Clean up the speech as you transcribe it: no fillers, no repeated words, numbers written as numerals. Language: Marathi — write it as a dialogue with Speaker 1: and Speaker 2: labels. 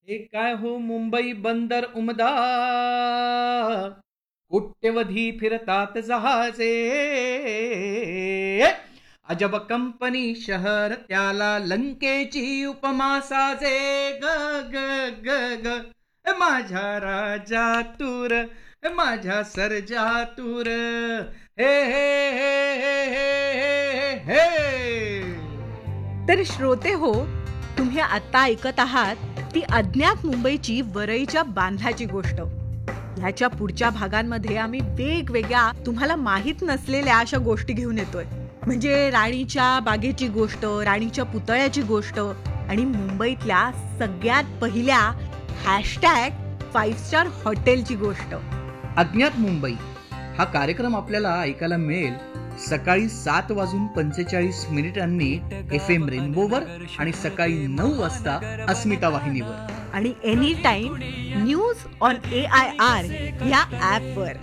Speaker 1: हे काय हो मुंबई बंदर उमदा, कोट्यवधी फिरतात जहाजे. अजब कंपनी शहर त्याला लंकेची उपमा साजे. ग ग ग ग माझ्या राजा तूर, माझ्या सर्जा तूर. हे हे हे हे हे हे.
Speaker 2: तर श्रोते हो, तुम्ही आता ऐकत आहात ती अज्ञात मुंबईची वरईच्या बांधाची गोष्ट. ह्याच्या पुढच्या भागांमध्ये आम्ही वेगवेगळ्या तुम्हाला माहीत नसलेल्या अशा गोष्टी घेऊन येतोय. म्हणजे राणीच्या बागेची गोष्ट, राणीच्या पुतळ्याची गोष्ट आणि मुंबईतल्या सगळ्यात पहिल्या #5 स्टार हॉटेलची गोष्ट.
Speaker 1: अज्ञात मुंबई हा कार्यक्रम आपल्याला ऐकायला मिळेल सकाळी 7:45 FM रेनबोवर आणि सकाळी 9 वाजता अस्मिता वाहिनीवर
Speaker 2: आणि any time news on AIR या ॲपवर.